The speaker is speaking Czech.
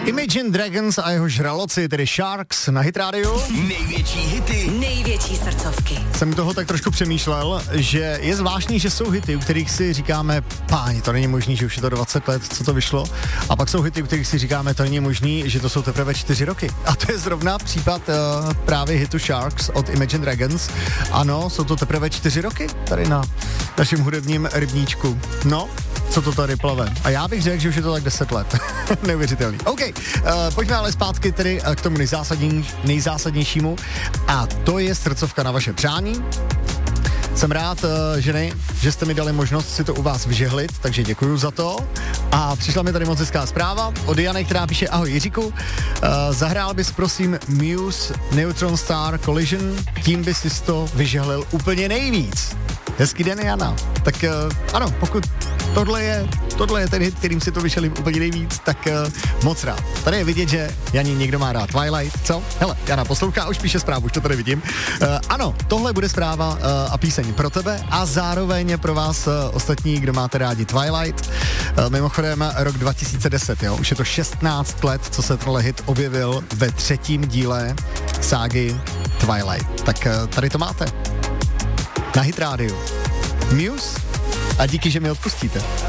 Imagine Dragons a jeho žraloci, tedy Sharks na Hit Radio. Největší hity, největší srdcovky. Jsem toho tak trošku přemýšlel, že je zvláštní, že jsou hity, u kterých si říkáme, páni, to není možný, že už je to 20 let, co to vyšlo. A pak jsou hity, u kterých si říkáme, to není možný, že to jsou teprve 4 roky. A to je zrovna případ právě hitu Sharks od Imagine Dragons. Ano, jsou to teprve 4 roky tady na našem hudebním rybníčku. No, co to tady plave. A já bych řekl, že už je to tak 10 let. Neuvěřitelný. OK, pojďme ale zpátky tedy k tomu nejzásadnějšímu. A to je srdcovka na vaše přání. Jsem rád, ženy, že jste mi dali možnost si to u vás vyžehlit, takže děkuju za to. A přišla mi tady moc hezká zpráva od Jany, která píše: ahoj Jiříku, zahrál bys prosím Muse Neutron Star Collision, tím bys si to vyžehlil úplně nejvíc. Hezký den, Jana. Tak ano, pokud tohle je ten hit, kterým si to vyšeli úplně nejvíc, tak moc rád. Tady je vidět, že Janí někdo má rád Twilight, co? Hele, Jana poslouchá, už píše zprávu, už to tady vidím. Ano, tohle bude zpráva a píseň pro tebe a zároveň pro vás ostatní, kdo máte rádi Twilight. Mimochodem rok 2010, jo, už je to 16 let, co se tenhle hit objevil ve 3. díle ságy Twilight. Tak tady to máte. Na Hit Radio. Muse a díky, že mi odpustíte.